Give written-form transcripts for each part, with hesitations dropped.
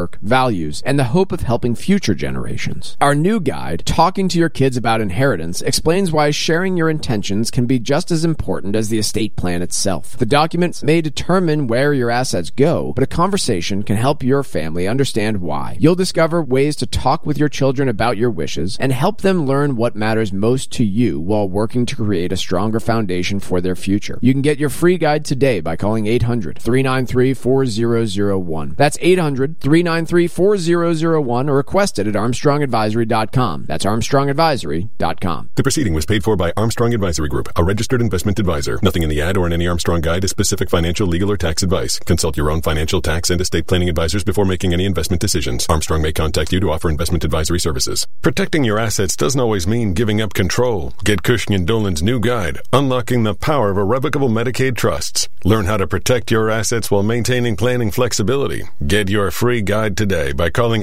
work, values, and the hope of helping future generations. Our new guide, Talking to Your Kids About Inheritance, explains why sharing your intentions can be just as important as the estate plan itself. The documents may determine where your assets go, but a conversation can help your family understand why. You'll discover ways to talk with your children about your wishes and help them learn what matters most to you while working to create a stronger foundation for their future. You can get your free guide today by calling 800-393-4001. That's 800-393-4001 or request it at ArmstrongAdvisory.com. That's ArmstrongAdvisory.com. The proceeding was paid for by Armstrong Advisory Group, a registered investment advisor. Nothing in the ad or in any Armstrong guide is specific financial, legal, or tax advice. Consult your own financial, tax, and estate planning advisors before making any investment decisions. Armstrong may contact you to offer investment advisory services. Protecting your assets doesn't always mean giving up control. Get Cushing & Dolan's new guide, Unlocking the Power of Irrevocable Medicaid Trusts. Learn how to protect your assets while maintaining planning flexibility. Get your free guide today by calling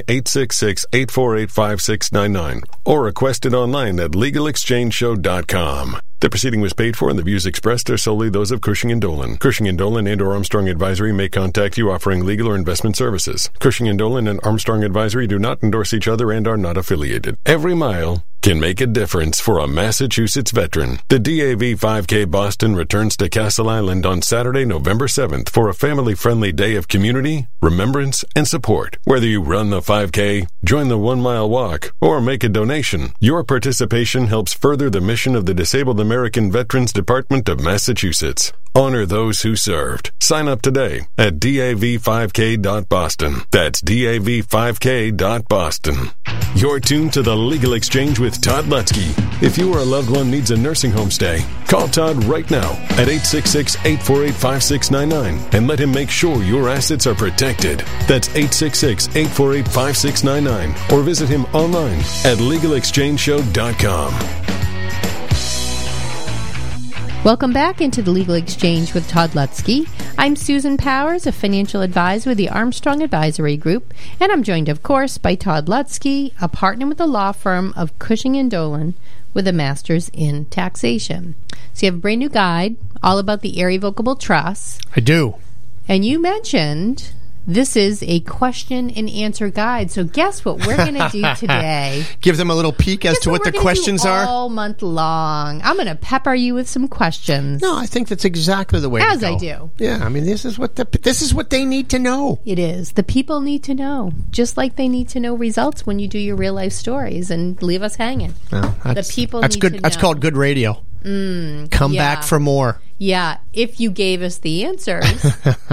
866-848-5699 or request it online at LegalExchangeShow.com. The proceeding was paid for and the views expressed are solely those of Cushing & Dolan. Cushing & Dolan and or Armstrong Advisory may contact you offering legal or investment services. Cushing & Dolan and Armstrong Advisory do not endorse each other and are not affiliated. Every mile can make a difference for a Massachusetts veteran. The DAV 5K Boston returns to Castle Island on Saturday, November 7th for a family-friendly day of community, remembrance, and support. Whether you run the 5K, join the 1 mile walk, or make a donation, your participation helps further the mission of the Disabled American Veterans Department of Massachusetts. Honor those who served. Sign up today at dav5k.boston. That's dav5k.boston. You're tuned to the Legal Exchange with Todd Lutzke. If you or a loved one needs a nursing home stay, call Todd right now at 866-848-5699 and let him make sure your assets are protected. That's 866-848-5699 or visit him online at LegalExchangeShow.com. Welcome back into the Legal Exchange with Todd Lutzke. I'm Susan Powers, a financial advisor with the Armstrong Advisory Group, and I'm joined, of course, by Todd Lutzke, a partner with the law firm of Cushing & Dolan with a master's in taxation. So you have a brand new guide all about the irrevocable trusts. I do. And you mentioned this is a question and answer guide. So guess what we're going to do today? Give them a little peek as to what the questions are. All month long. I'm going to pepper you with some questions. No, I think that's exactly the way to go. As I do. Yeah, I mean, this is what they need to know. It is. The people need to know. Just like they need to know results when you do your real life stories and leave us hanging. Well, the people need good. to know. That's called good radio. Come back for more. Yeah, if you gave us the answers.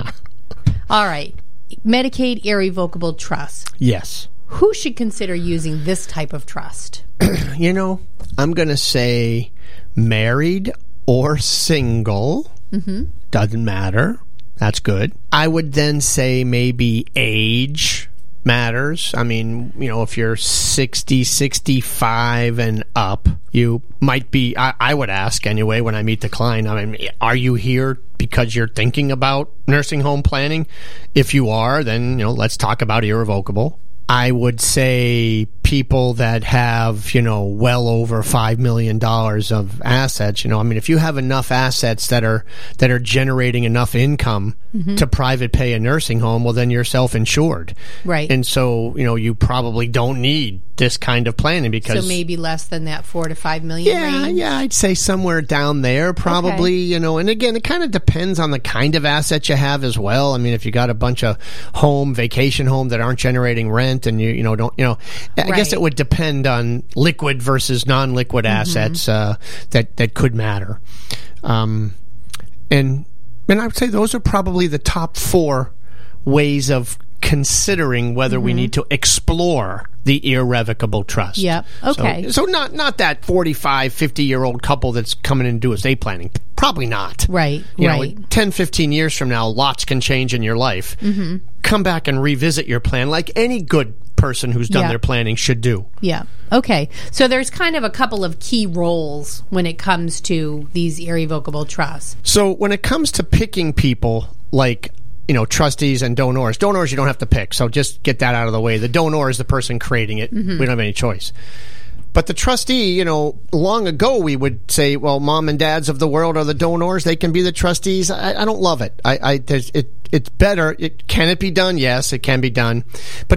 All right. Medicaid irrevocable trust. Yes. Who should consider using this type of trust? You know, I'm going to say married or single. Mm-hmm. Doesn't matter. That's good. I would then say maybe age matters. I mean, you know, if you're 60, 65 and up, you might be, I would ask anyway when I meet the client, I mean, are you here because you're thinking about nursing home planning? If you are, then, you know, let's talk about irrevocable. I would say people that have, you know, well over $5 million of assets, you know, I mean, if you have enough assets that are generating enough income to private pay a nursing home, well, then you're self-insured. Right. And so, you know, you probably don't need this kind of planning because... So maybe less than that 4 to 5 million range? Yeah, I'd say somewhere down there probably, you know, and again, it kind of depends on the kind of asset you have as well. I mean, if you got a bunch of vacation home that aren't generating rent and you I guess it would depend on liquid versus non-liquid assets that could matter. And I would say those are probably the top 4 ways of considering whether we need to explore the irrevocable trust. Yep. Okay. So not that 45, 50-year-old couple that's coming in to do estate planning. Probably not. Right. You know, 10, 15 years from now, lots can change in your life. Come back and revisit your plan like any good person who's done their planning should do. Yeah. Okay. So there's kind of a couple of key roles when it comes to these irrevocable trusts. So when it comes to picking people like, you know, trustees and donors you don't have to pick. So just get that out of the way. The donor is the person creating it. We don't have any choice. But the trustee, you know, long ago we would say, well, mom and dads of the world are the donors. They can be the trustees. I don't love it. It's better. Can it be done? Yes, it can be done. But